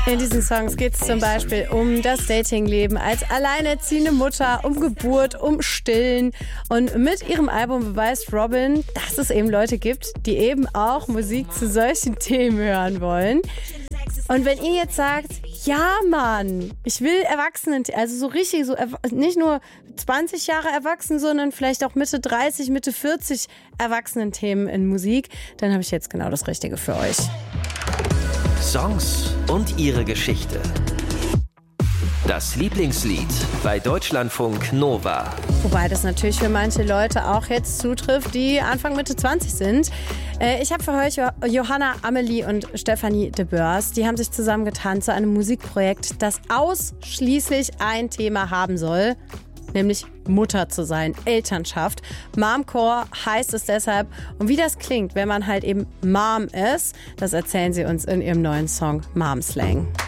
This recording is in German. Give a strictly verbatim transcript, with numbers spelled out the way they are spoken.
In diesen Songs geht es zum Beispiel um das Datingleben als alleinerziehende Mutter, um Geburt, um Stillen. Und mit ihrem Album beweist Robin, dass es eben Leute gibt, die eben auch Musik zu solchen Themen hören wollen. Und wenn ihr jetzt sagt, ja Mann, ich will Erwachsenen, also so richtig, so nicht nur zwanzig Jahre erwachsen, sondern vielleicht auch Mitte dreißig, Mitte vierzig Erwachsenen-Themen in Musik, dann habe ich jetzt genau das Richtige für euch. Songs und ihre Geschichte. Das Lieblingslied bei Deutschlandfunk Nova. Wobei das natürlich für manche Leute auch jetzt zutrifft, die Anfang Mitte zwanzig sind. Äh, ich habe für euch Johanna, Amelie und Stefanie de Boers. Die haben sich zusammengetan zu einem Musikprojekt, das ausschließlich ein Thema haben soll, nämlich Mutter zu sein, Elternschaft. Momcore heißt es deshalb. Und wie das klingt, wenn man halt eben Mom ist, das erzählen sie uns in ihrem neuen Song Mom Slang.